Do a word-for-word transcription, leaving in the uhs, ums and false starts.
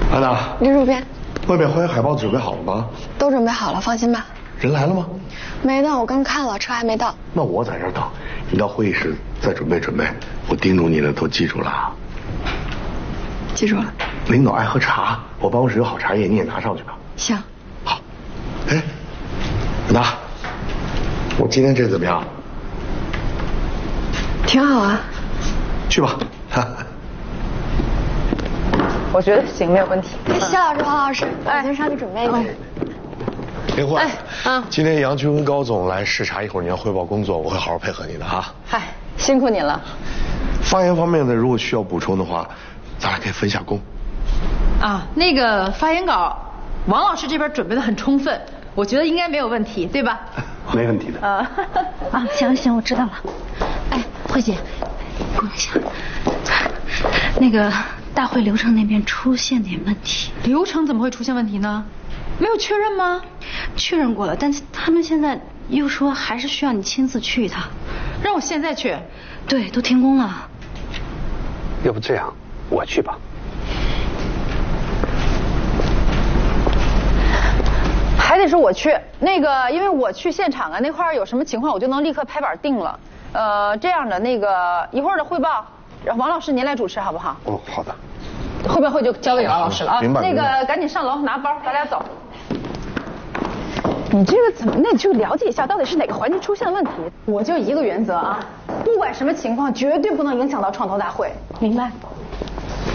安娜， 李主编， 外面欢迎海报准备好了吗？ 都准备好了，放心吧。 人来了吗？ 没到，我刚看了，车还没到。 那我在这儿等，你到会议室再准备准备。我叮嘱你的都记住了啊。 记住了。 领导爱喝茶，我办公室有好茶叶，你也拿上去吧。 行。 好。哎，安娜，我今天这怎么样？ 挺好啊。 去吧。 我觉得行，没有问题。 肖老师、王老师，我先上去准备一下。 林焕， 哎，啊， 今天杨军跟高总来视察，一会儿你要汇报工作，我会好好配合你的哈。 嗨，辛苦你了。 发言方面的，如果需要补充的话，咱俩可以分下工。 啊，那个发言稿，王老师这边准备的很充分，我觉得应该没有问题，对吧？ 没问题的。 啊啊，行行，我知道了。哎，慧姐，等一下，那个大会流程那边出现点问题。 流程怎么会出现问题呢？没有确认吗？ 确认过了，但是他们现在又说还是需要你亲自去一趟。 让我现在去？ 对，都停工了。 要不这样，我去吧。 还得是我去，那个因为我去现场啊，那块儿有什么情况，我就能立刻拍板定了。呃，这样的，那个一会儿的汇报，王老师您来主持好不好？ 哦，好的。 汇报会就交给王老师了啊。 明白。 那个赶紧上楼拿包，咱俩走。你这个怎么？那你就了解一下，到底是哪个环节出现了问题？我就一个原则啊，不管什么情况，绝对不能影响到创投大会，明白？